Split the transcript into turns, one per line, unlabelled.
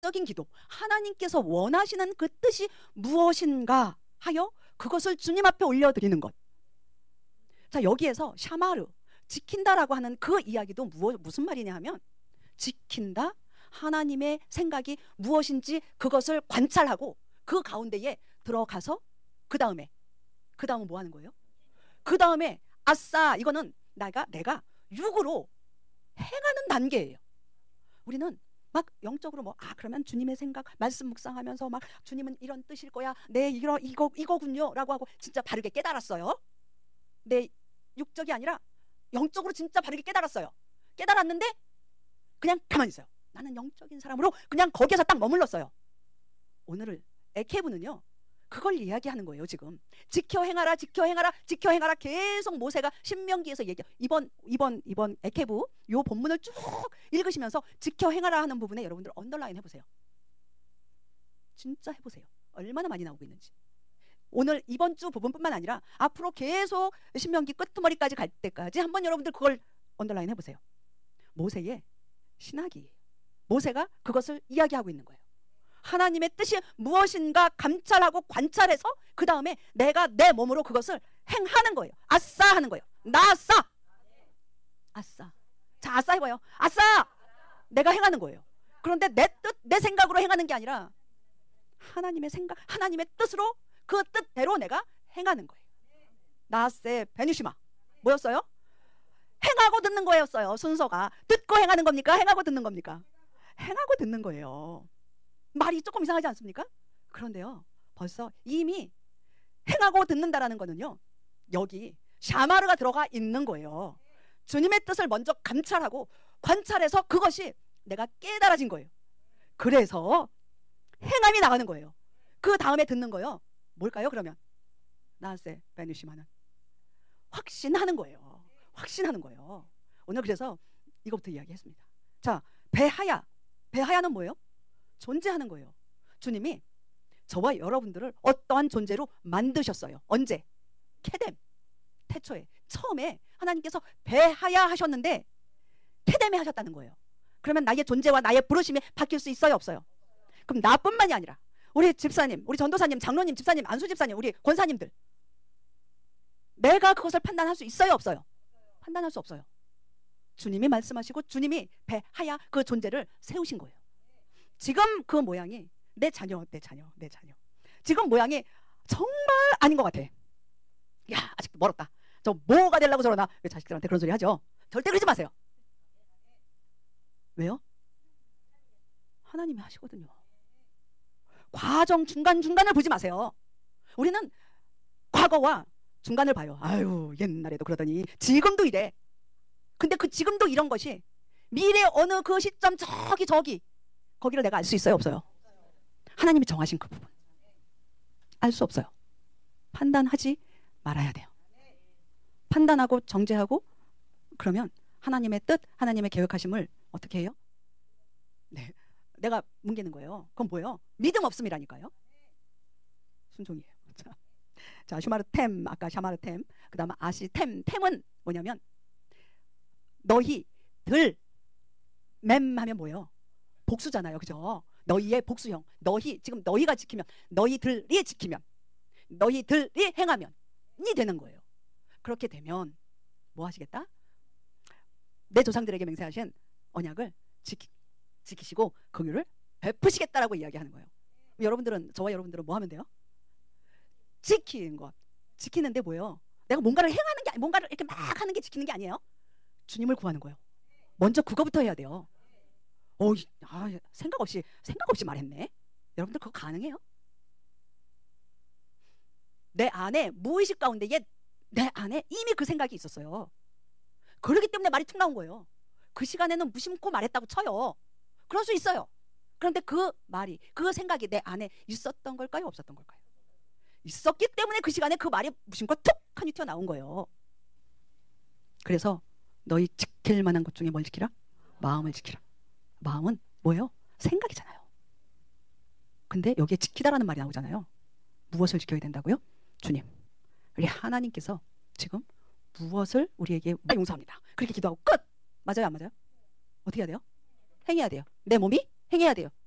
영적인 기도, 하나님께서 원하시는 그 뜻이 무엇인가 하여 그것을 주님 앞에 올려드리는 것. 자, 여기에서 샤마르, 지킨다라고 하는 그 이야기도 무슨 말이냐 하면, 지킨다, 하나님의 생각이 무엇인지 그것을 관찰하고 그 가운데에 들어가서 그 다음은 뭐 하는 거예요? 그 다음에 아싸, 이거는 내가 육으로 행하는 단계예요. 우리는 막 영적으로 그러면 주님의 생각 말씀 묵상하면서 막 주님은 이런 뜻일 거야, 네 이거군요 라고 하고 진짜 바르게 깨달았어요. 내 육적이 아니라 영적으로 진짜 바르게 깨달았어요. 깨달았는데 그냥 가만히 있어요. 나는 영적인 사람으로 그냥 거기에서 딱 머물렀어요. 오늘 에케브는요 그걸 이야기하는 거예요. 지금 지켜 행하라, 지켜 행하라, 지켜 행하라 계속 모세가 신명기에서 얘기해요. 이번 에케브 요 본문을 쭉 읽으시면서 지켜 행하라 하는 부분에 여러분들 언더라인 해보세요. 진짜 해보세요. 얼마나 많이 나오고 있는지. 오늘 이번 주 부분뿐만 아니라 앞으로 계속 신명기 끝머리까지 갈 때까지 한번 여러분들 그걸 언더라인 해보세요. 모세의 신학이에요. 모세가 그것을 이야기하고 있는 거예요. 하나님의 뜻이 무엇인가 감찰하고 관찰해서 그 다음에 내가 내 몸으로 그것을 행하는 거예요. 아싸 하는 거예요. 나 아싸. 아싸. 자, 아싸 해봐요. 아싸. 내가 행하는 거예요. 그런데 내 뜻, 내 생각으로 행하는 게 아니라 하나님의 생각, 하나님의 뜻으로 그 뜻대로 내가 행하는 거예요. 나세 베니시마 뭐였어요? 행하고 듣는 거였어요. 순서가 듣고 행하는 겁니까? 행하고 듣는 겁니까? 행하고 듣는 거예요. 말이 조금 이상하지 않습니까? 그런데요 벌써 이미 행하고 듣는다라는 거는요 여기 샤마르가 들어가 있는 거예요. 주님의 뜻을 먼저 감찰하고 관찰해서 그것이 내가 깨달아진 거예요. 그래서 행함이 나가는 거예요. 그 다음에 듣는 거요 뭘까요? 그러면 나세 베니시마는 확신하는 거예요. 확신하는 거예요. 오늘 그래서 이것부터 이야기했습니다. 자, 베하야는 뭐예요? 존재하는 거예요. 주님이 저와 여러분들을 어떠한 존재로 만드셨어요. 언제? 케뎀, 태초에 처음에 하나님께서 베하야 하셨는데 케뎀에 하셨다는 거예요. 그러면 나의 존재와 나의 부르심이 바뀔 수 있어요? 없어요? 그럼 나뿐만이 아니라 우리 집사님, 우리 전도사님, 장로님, 집사님, 안수 집사님, 우리 권사님들 내가 그것을 판단할 수 있어요? 없어요? 판단할 수 없어요. 주님이 말씀하시고 주님이 베하야 그 존재를 세우신 거예요. 지금 그 모양이 내 자녀. 지금 모양이 정말 아닌 것 같아. 야, 아직도 멀었다. 저 뭐가 되려고 저러나. 왜 자식들한테 그런 소리 하죠? 절대 그러지 마세요. 왜요? 하나님이 하시거든요. 과정 중간을 보지 마세요. 우리는 과거와 중간을 봐요. 아유, 옛날에도 그러더니 지금도 이래. 근데 그 지금도 이런 것이 미래 어느 그 시점 저기 거기를 내가 알 수 있어요? 없어요? 하나님이 정하신 그 부분 알 수 없어요. 판단하지 말아야 돼요. 판단하고 정죄하고 그러면 하나님의 뜻, 하나님의 계획하심을 어떻게 해요? 네, 내가 뭉개는 거예요. 그건 뭐예요? 믿음 없음이라니까요. 순종이에요. 자, 슈마르템, 아까 샤마르템, 그 다음에 아시템. 템은 뭐냐면 너희들, 맴 하면 뭐예요? 복수잖아요. 그죠? 너희의 복수형. 지금 너희가 지키면, 너희들이 지키면, 너희들이 행하면 이 되는 거예요. 그렇게 되면 뭐 하시겠다? 내 조상들에게 맹세하신 언약을 지키시고 긍휼을 베푸시겠다라고 이야기하는 거예요. 저와 여러분들은 뭐 하면 돼요? 지키는 것. 지키는데 뭐예요? 내가 뭔가를 행하는 게, 뭔가를 이렇게 막 하는 게 지키는 게 아니에요. 주님을 구하는 거예요. 먼저 그거부터 해야 돼요. 생각 없이 말했네. 여러분들 그거 가능해요? 내 안에 무의식 가운데에 내 안에 이미 그 생각이 있었어요. 그러기 때문에 말이 툭 나온 거예요. 그 시간에는 무심코 말했다고 쳐요. 그럴 수 있어요. 그런데 그 말이, 그 생각이 내 안에 있었던 걸까요? 없었던 걸까요? 있었기 때문에 그 시간에 그 말이 무심코 툭 하니 튀어나온 거예요. 그래서 너희 지킬 만한 것 중에 뭘 지키라? 마음을 지키라. 마음은 뭐예요? 생각이잖아요. 근데 여기에 지키다라는 말이 나오잖아요. 무엇을 지켜야 된다고요? 주님, 우리 하나님께서 지금 무엇을 우리에게 용서합니다. 그렇게 기도하고 끝! 맞아요? 안 맞아요? 어떻게 해야 돼요? 행해야 돼요. 내 몸이 행해야 돼요.